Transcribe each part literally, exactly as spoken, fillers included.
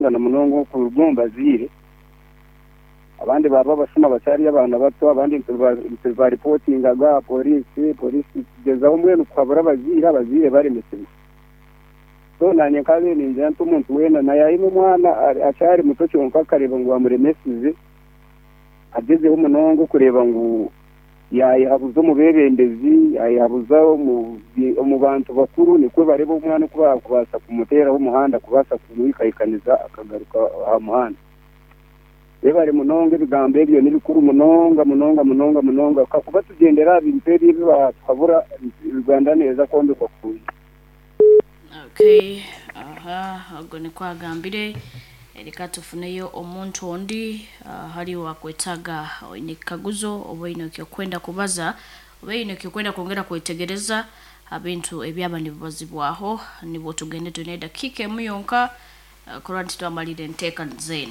na munongo ku rugomba zire abandi baba basoma batari abana bato abandi ba reporting aga police police gezaho mwene kwabura bazira bazire bari mesima so nanye kaze ninje ntu muntu wena na yayimu mwana achari muto cyonka kareba ngo amuremesize ageze umunongo kureba ngo yayihabuza mu bebendezi yayihabuza mu bantu bakuru niko bareba umwana kuba kubasa kumutera umuhanda kubasa kumwikayikaniza akagaruka ha muhanda bari munonge bigambe byo nibikuru munonga munonga munonga munonga kakuba tugendera bimperi biba twabura Rwanda neza kombe kwa kuyi. Okay, aha ago ni kwagambire erika tufuneyo omuntu ondi uh, hari wakwetaga inikaguzo obaino kyo kwenda kubaza obaino kyo kwenda kongera kwetegereza abintu ebyaba nibazibwaho nibo tugende tuneda kike muyonka uh, kuranti twamalire nteka nzeno.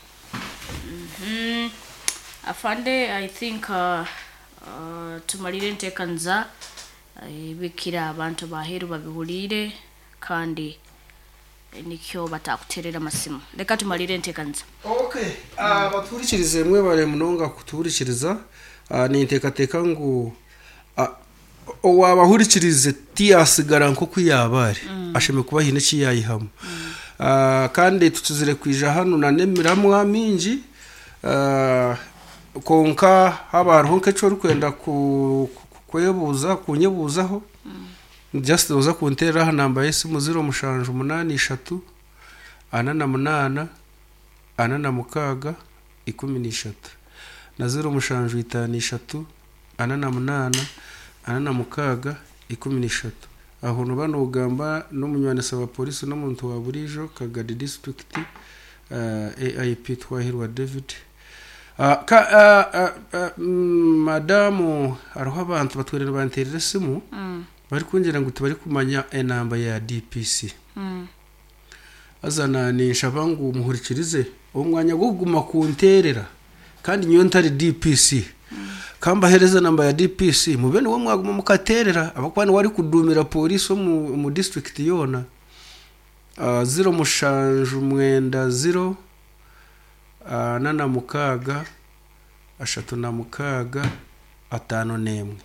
Mhm. Afande I think uh, uh, tumalire nteka nza ibikira uh, abantu baheru babihulire kandi nikyo batakuterera masimu reka tumalire ntekanza. Okay, ah uh, baturikirize mwe bare munonga kuturikiriza uh, ni ntekateka ngo uh, owabahurikirize tiyasigara nko kwiyabare mm. asheme kuba hine ki yayihamu mm. uh, kandi tutuzire kwija hano na nemiramwa minji uh, konka habaruho nkecho rukwenda ku kwebuza kunyebuzaho mm. just uza kuntera namba yesimu zero mushanju munani eshatu ana na munana ana na mukaga ikumi n'eshatu na zero mushanju itanu eshatu ana na munana ana na mukaga ikumi n'eshatu aho no bano ugamba no munywane saba police no muntu wa burijo Kagadi district uh, A I P Twahirwa David uh, ka uh, uh, uh, madamu aroha abantu batwerera banterera simu mm. bari kungira ngo tubari kumanya enamba ya D P C mm. azana ni shabangu muhurikirize umwanya go guma kunterera kandi nyo ntari D P C mm. kamba hereza namba ya D P C mubene wo mwaguma mukaterera abakwana wari kudumira police mu, mu district yona uh, zero mushanju mwenda zero uh, nana mukaga ashatu na mukaga atano nemwe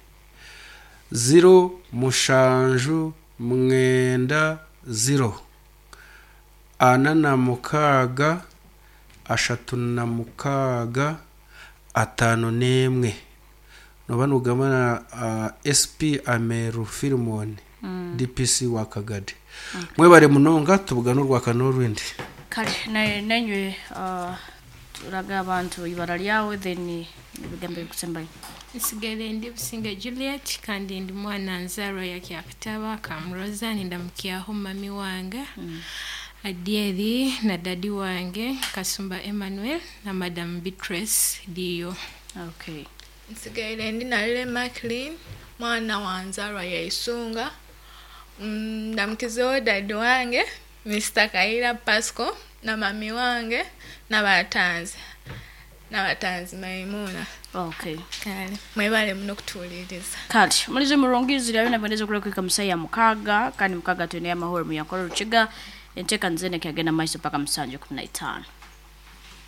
zero mushanju mwenda zero ana na mukaga ashatu na mukaga atano nemwe no banugama uh, S P Ameru Filmon mm. D P C wa Kagadi okay. mwe bare munonga tubugana urwa kanorwindi kale na nanywe uh, turaga abantu ibara lyawe then bigambe kusembaye Isigere ndi Businge Juliet kandi ndi mwana nzaro yake akitaba Kamroza nindamukiaho mami wange mm. Adieli na dadi wange Kasumba Emmanuel na Madam Beatrice Dio. Okay. Isigere ndi Nalile Maclean mwana wa nzaro ya Isunga mm, ndamkizo dadi wange Mister Kaira Pasco na mami wange na batanzi na batanzi Maimuna. Okay. Kale mwebale muno kutuliriza. Kale mulize murongizi lyawe nabendeze kule kwika musaya mukaga kandi mukaga tune ya mahoro mu yakoro ruchiga enteka nzene kyagenda maisha paka msanje kumi na tano.